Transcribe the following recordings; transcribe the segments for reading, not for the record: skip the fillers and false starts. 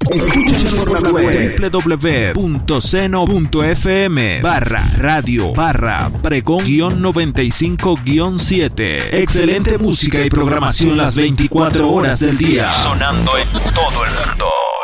Escúchanos por la web www.seno.fm/radio/pregón-95-7. Excelente música y programación las 24 horas del día. Sonando en todo el mundo.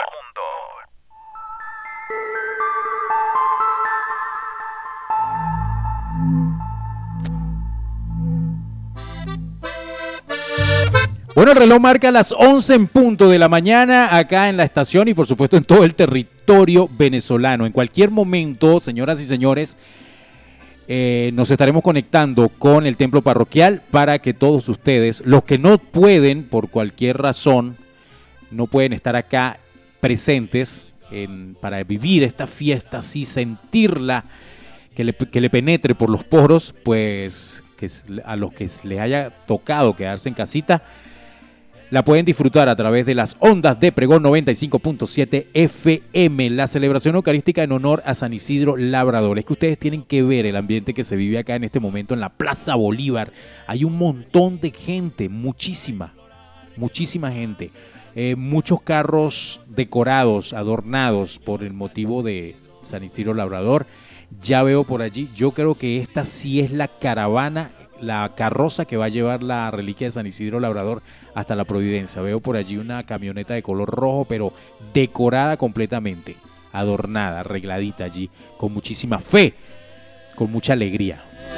Bueno, el reloj marca las 11 en punto de la mañana acá en la estación y por supuesto en todo el territorio venezolano. En cualquier momento, señoras y señores, nos estaremos conectando con el templo parroquial para que todos ustedes, los que no pueden por cualquier razón, no pueden estar acá presentes para vivir esta fiesta así, sentirla, que le penetre por los poros, pues que a los que les haya tocado quedarse en casita, la pueden disfrutar a través de las ondas de Pregón 95.7 FM, la celebración eucarística en honor a San Isidro Labrador. Es que ustedes tienen que ver el ambiente que se vive acá en este momento en la Plaza Bolívar. Hay un montón de gente, muchísima gente. Muchos carros decorados, adornados por el motivo de San Isidro Labrador. Ya veo por allí, yo creo que esta sí es la caravana, la carroza que va a llevar la reliquia de San Isidro Labrador hasta la Providencia. Veo por allí una camioneta de color rojo, pero decorada completamente, adornada, arregladita allí, con muchísima fe, con mucha alegría.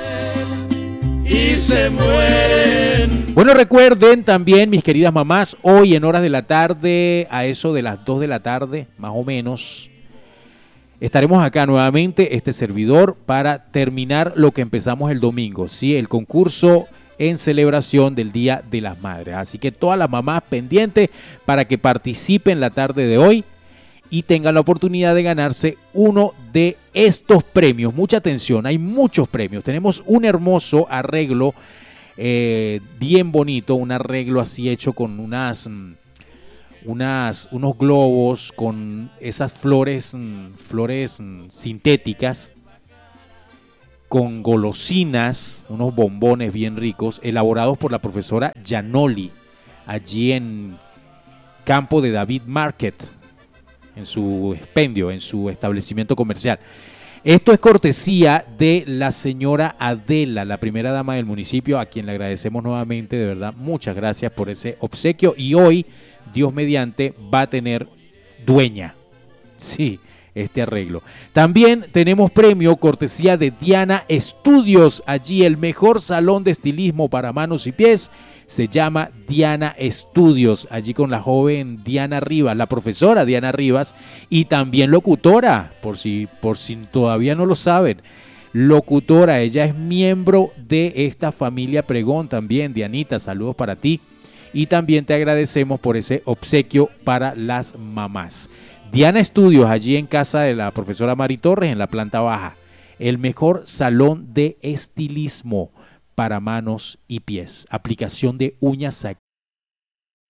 Y se mueren. Bueno, recuerden también, mis queridas mamás, hoy en horas de la tarde, a eso de las 2 de la tarde, más o menos, estaremos acá nuevamente, este servidor, para terminar lo que empezamos el domingo, ¿sí? El concurso en celebración del Día de las Madres. Así que todas las mamás pendientes para que participen la tarde de hoy y tengan la oportunidad de ganarse uno de estos premios. Mucha atención, hay muchos premios. Tenemos un hermoso arreglo, bien bonito, un arreglo así hecho con unos globos, con esas flores sintéticas, con golosinas, unos bombones bien ricos, elaborados por la profesora Gianoli, allí en Campo de David Market, en su expendio, en su establecimiento comercial. Esto es cortesía de la señora Adela, la primera dama del municipio, a quien le agradecemos nuevamente, de verdad, muchas gracias por ese obsequio. Y hoy, Dios mediante, va a tener dueña. Sí, este arreglo. También tenemos premio cortesía de Diana Estudios. Allí el mejor salón de estilismo para manos y pies se llama Diana Estudios. Allí con la joven Diana Rivas, la profesora Diana Rivas, y también locutora, por si todavía no lo saben. Locutora, ella es miembro de esta familia Pregón también. Dianita, saludos para ti. Y también te agradecemos por ese obsequio para las mamás. Diana Estudios, allí en casa de la profesora Mari Torres, en la planta baja. El mejor salón de estilismo para manos y pies. Aplicación de uñas